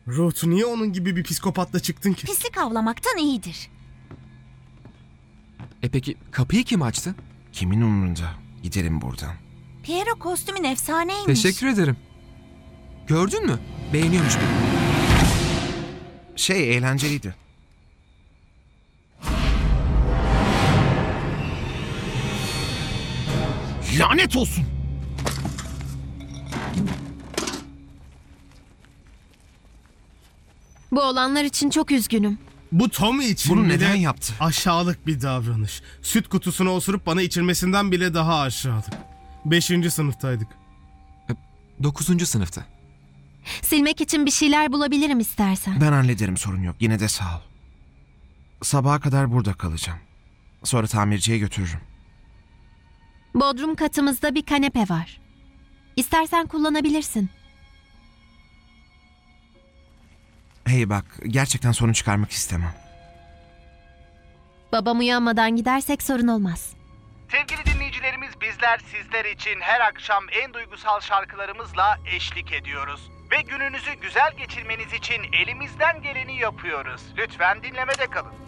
Ruth, niye onun gibi bir psikopatla çıktın ki? Pislik avlamaktan iyidir. Peki kapıyı kim açtı? Kimin umrunda? Gidelim buradan. Piero kostümün efsaneymiş. Teşekkür ederim. Gördün mü? Beğeniyormuş beni. Eğlenceliydi. Lanet olsun! Bu olanlar için çok üzgünüm. Bu Tommy için Bunu bile neden yaptı? aşağılık bir davranış. Süt kutusunu osurup bana içirmesinden bile daha aşağılık. 5. sınıftaydık. 9. sınıfta. Silmek için bir şeyler bulabilirim istersen. Ben hallederim, sorun yok. Yine de sağ ol. Sabaha kadar burada kalacağım. Sonra tamirciye götürürüm. Bodrum katımızda bir kanepe var. İstersen kullanabilirsin. Hey bak, gerçekten sorun çıkarmak istemem. Babam uyanmadan gidersek sorun olmaz. Sevgili dinleyicilerimiz, bizler sizler için her akşam en duygusal şarkılarımızla eşlik ediyoruz. Ve gününüzü güzel geçirmeniz için elimizden geleni yapıyoruz. Lütfen dinlemede kalın.